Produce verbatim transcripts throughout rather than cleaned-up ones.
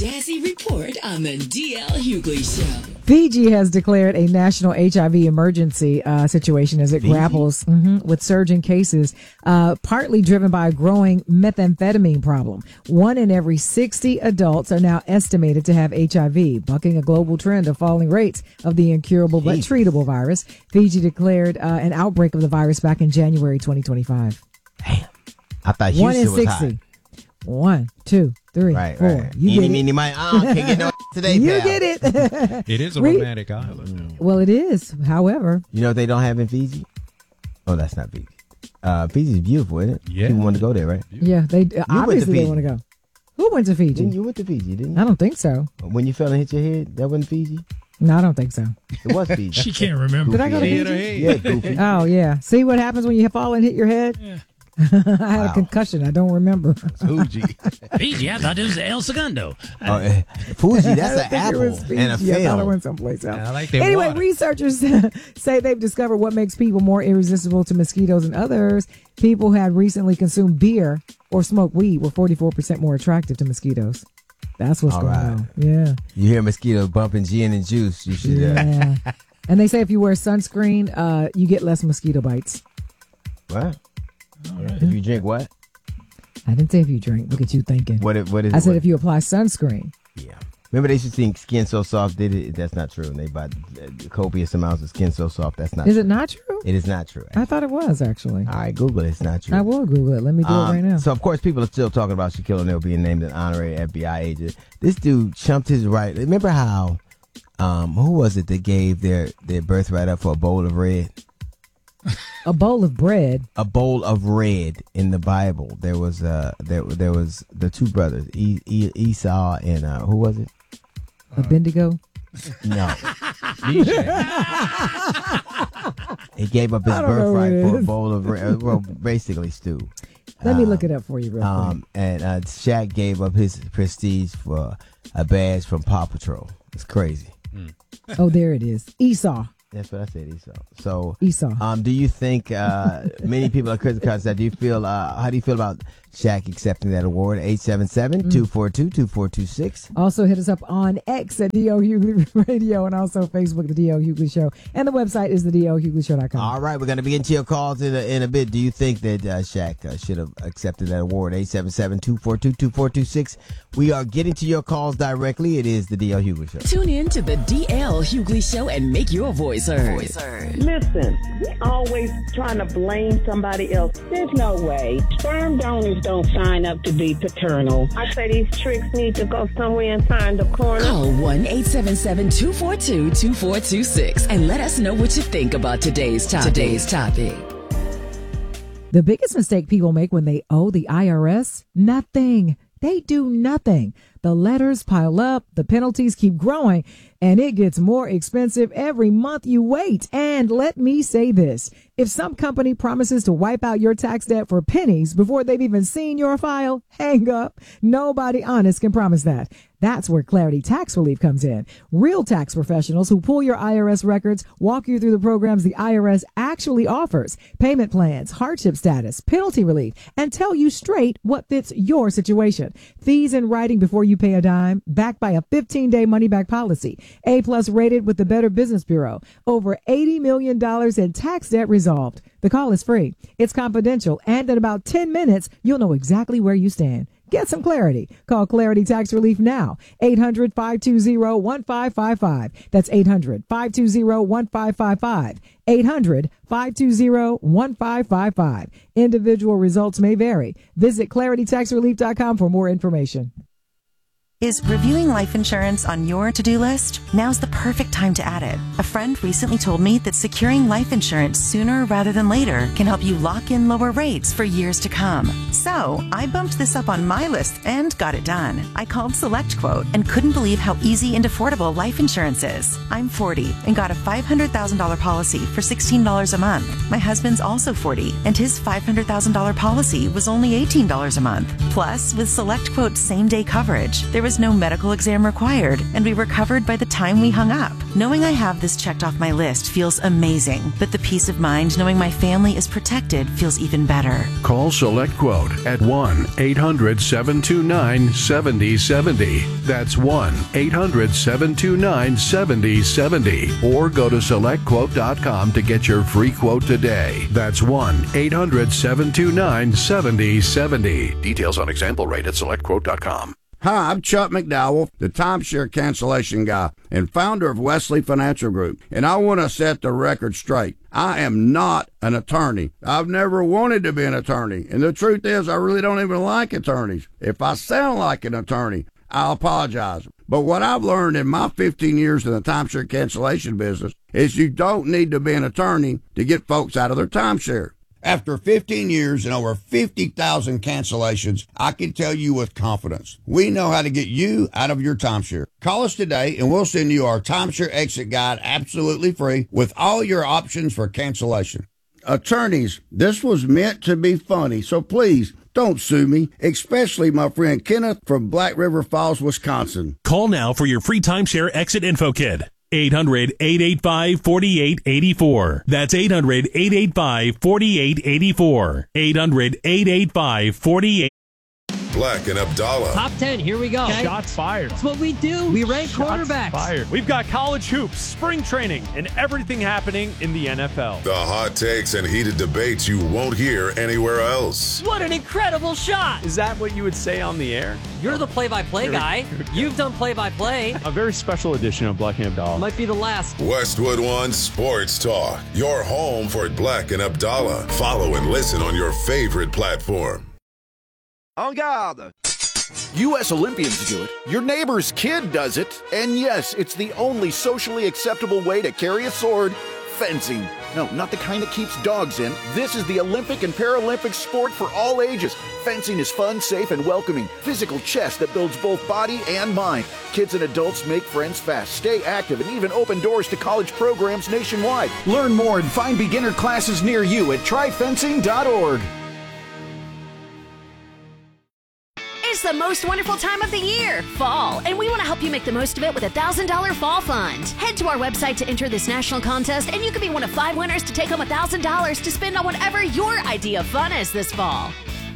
Dazzy Report on the D L Hughley Show. Fiji has declared a national H I V emergency uh, situation as it Fiji? grapples mm-hmm, with surging cases, uh, partly driven by a growing methamphetamine problem. One in every sixty adults are now estimated to have H I V, bucking a global trend of falling rates of the incurable but treatable virus. Fiji declared uh, an outbreak of the virus back in January twenty twenty-five. Damn. I thought One in Houston was sixty. hot. One, two, three, Right, four. right. You Eeny, get meeny, it. miny, uh, can't get no today, You pal. get it. It is a Re- romantic island. Well, it is. However, You know what they don't have in Fiji? Oh, that's not Fiji. Uh, Fiji's beautiful, isn't it? Yeah. People want to go there, right? yeah, they went to obviously they Fiji. want to go. Who went to Fiji? Didn't you went to Fiji, didn't I you? don't think so. When you fell and hit your head, that wasn't Fiji? No, I don't think so. It was Fiji. She can't remember. Did I go to She hit Fiji? her Yeah, head. goofy. Oh, yeah. See what happens when you fall and hit your head? Yeah. I had Wow. a concussion. I don't remember. Fuji. Fiji, I thought it was El Segundo. Oh, eh, Fuji, that's I an think it apple was Fiji. and a I thought it film. went someplace else. I like that Anyway, water. researchers say they've discovered what makes people more irresistible to mosquitoes than others. People who had recently consumed beer or smoked weed were forty-four percent more attractive to mosquitoes. That's what's All going right. on. Yeah. You hear mosquitoes bumping gin and juice, you should. Uh, Yeah. And they say if you wear sunscreen, uh, you get less mosquito bites. what? If you drink what? I didn't say if you drink. Look at you thinking. What? it- What is? I said what? if you apply sunscreen. Yeah. Remember, they used to think skin so soft did it. That's not true. And they buy uh, copious amounts of skin so soft. That's not. Is true. it not true? It is not true. I thought it was, actually. All right, Google it. It's not true. I will Google it. Let me do Um, it right now. So, of course, people are still talking about Shaquille O'Neal being named an honorary F B I agent. This dude chumped his right. Remember how, um, who was it that gave their, their birthright up for a bowl of red? A bowl of bread. A bowl of red in the Bible. There was uh, there there was the two brothers, e- e- Esau and uh, who was it? A Bendigo. No. He gave up his I don't know what birthright it for a is. bowl of red. Well, basically stew. Let me Um, look it up for you real Um, and uh, Shaq gave up his prestige for a badge from Paw Patrol. It's crazy. quick. Oh, there it is. Esau. That's what I said, Esau. So, Esau. um, do you think uh, many people are criticizing that? Do you feel? Uh, how do you feel about Shaq accepting that award? eight seven seven, two four two, two four two six. Also hit us up on X at D O Hughley Radio and also Facebook, The D O Hughley Show. And the website is the D O Hughley Show dot com. All right, we're going to be into your calls in a, in a bit. Do you think that uh, Shaq uh, should have accepted that award? eight seven seven, two four two, two four two six. We are getting to your calls directly. It is the D L Hughley Show. Tune in to the D L Hughley Show and make your voice heard. Listen, we always trying to blame somebody else. There's no way. Sperm donors don't sign up to be paternal. I say these tricks need to go somewhere and find a corner. Call one eight seven seven, two four two, two four two six and let us know what you think about today's topic. Today's topic. The biggest mistake people make when they owe the I R S? Nothing. They do nothing. The letters pile up, the penalties keep growing, and it gets more expensive every month you wait. And let me say this. If some company promises to wipe out your tax debt for pennies before they've even seen your file, hang up. Nobody honest can promise that. That's where Clarity Tax Relief comes in. Real tax professionals who pull your I R S records, walk you through the programs the I R S actually offers, payment plans, hardship status, penalty relief, and tell you straight what fits your situation. Fees in writing before you pay a dime, backed by a fifteen-day money-back policy. A-plus rated with the Better Business Bureau. Over eighty million dollars in tax debt resolved. The call is free. It's confidential, and in about ten minutes, you'll know exactly where you stand. Get some clarity. Call Clarity Tax Relief now. eight hundred, five two zero, one five five five. That's eight hundred, five two zero, one five five five. eight hundred, five two zero, one five five five. Individual results may vary. Visit clarity tax relief dot com for more information. Is reviewing life insurance on your to-do list? Now's the perfect time to add it. A friend recently told me that securing life insurance sooner rather than later can help you lock in lower rates for years to come. So I bumped this up on my list and got it done. I called SelectQuote and couldn't believe how easy and affordable life insurance is. I'm forty and got a five hundred thousand dollars policy for sixteen dollars a month. My husband's also forty and his five hundred thousand dollars policy was only eighteen dollars a month. Plus, with SelectQuote's same-day coverage, there was was no medical exam required, and we were covered by the time we hung up. Knowing I have this checked off my list feels amazing, but the peace of mind knowing my family is protected feels even better. Call SelectQuote at one eight hundred seven two nine seven zero seven zero. That's one eight hundred seven two nine seven zero seven zero. Or go to select quote dot com to get your free quote today. That's one eight hundred seven two nine seven zero seven zero. Details on example rate at select quote dot com. Hi, I'm Chuck McDowell, the timeshare cancellation guy and founder of Wesley Financial Group, and I want to set the record straight. I am not an attorney. I've never wanted to be an attorney, and the truth is I really don't even like attorneys. If I sound like an attorney, I'll apologize. But what I've learned in my fifteen years in the timeshare cancellation business is you don't need to be an attorney to get folks out of their timeshare. After fifteen years and over fifty thousand cancellations, I can tell you with confidence, we know how to get you out of your timeshare. Call us today and we'll send you our timeshare exit guide absolutely free with all your options for cancellation. Attorneys, this was meant to be funny, so please don't sue me, especially my friend Kenneth from Black River Falls, Wisconsin. Call now for your free timeshare exit info kit. eight hundred, eight eight five, four eight eight four. That's eight hundred, eight eight five, four eight eight four. eight hundred, eight eight five, four eight eight four. Black and Abdallah. Top ten, here we go. Okay. Shots fired. That's what we do. We rank Shots quarterbacks. Fired. We've got college hoops, spring training, and everything happening in the N F L. The hot takes and heated debates you won't hear anywhere else. What an incredible shot. Is that what you would say on the air? You're the play-by-play guy. You've done play-by-play. A very special edition of Black and Abdallah. Might be the last. Westwood One Sports Talk. Your home for Black and Abdallah. Follow and listen on your favorite platform. En garde! U S Olympians do it, your neighbor's kid does it, and yes, it's the only socially acceptable way to carry a sword, fencing. No, not the kind that keeps dogs in. This is the Olympic and Paralympic sport for all ages. Fencing is fun, safe, and welcoming. Physical chess that builds both body and mind. Kids and adults make friends fast, stay active, and even open doors to college programs nationwide. Learn more and find beginner classes near you at try fencing dot org. It's the most wonderful time of the year, fall, and we want to help you make the most of it with a one thousand dollars Fall Fund. Head to our website to enter this national contest, and you could be one of five winners to take home one thousand dollars to spend on whatever your idea of fun is this fall.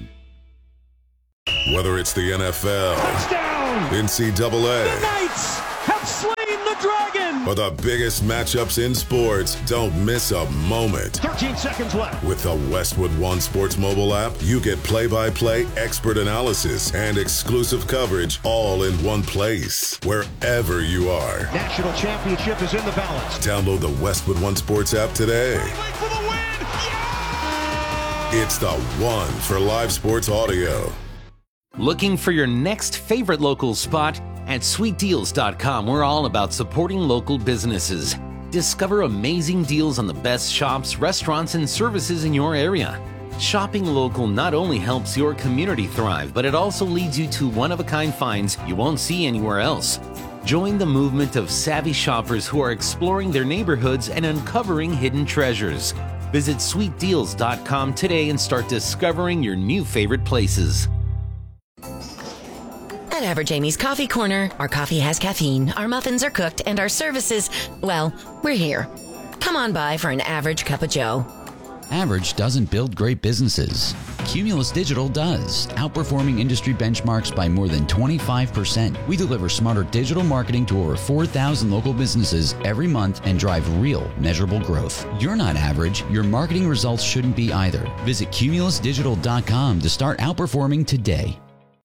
Whether it's the N F L, touchdown, N C double A, the Knights have slain the dragon, or the biggest matchups in sports, don't miss a moment. thirteen seconds left. With the Westwood One Sports mobile app, you get play-by-play, expert analysis, and exclusive coverage all in one place, wherever you are. National championship is in the balance. Download the Westwood One Sports app today. For the win. Yeah! It's the one for live sports audio. Looking for your next favorite local spot? At sweet deals dot com, we're all about supporting local businesses. Discover amazing deals on the best shops, restaurants, and services in your area. Shopping local not only helps your community thrive, but it also leads you to one-of-a-kind finds you won't see anywhere else. Join the movement of savvy shoppers who are exploring their neighborhoods and uncovering hidden treasures. Visit sweet deals dot com today and start discovering your new favorite places. At Average Amy's Coffee Corner, our coffee has caffeine, our muffins are cooked, and our services, well, we're here. Come on by for an average cup of joe. Average doesn't build great businesses. Cumulus Digital does, outperforming industry benchmarks by more than twenty-five percent. We deliver smarter digital marketing to over four thousand local businesses every month and drive real, measurable growth. You're not average. Your marketing results shouldn't be either. Visit cumulus digital dot com to start outperforming today.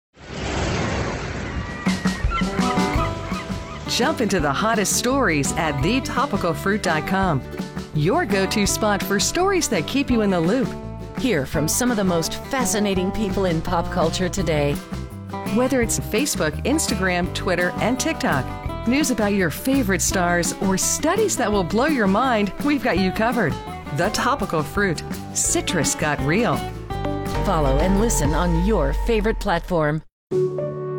Jump into the hottest stories at the topical fruit dot com. Your go-to spot for stories that keep you in the loop. Hear from some of the most fascinating people in pop culture today. Whether it's Facebook, Instagram, Twitter, and TikTok, news about your favorite stars, or studies that will blow your mind, we've got you covered. The Topical Fruit. Citrus got real. Follow and listen on your favorite platform.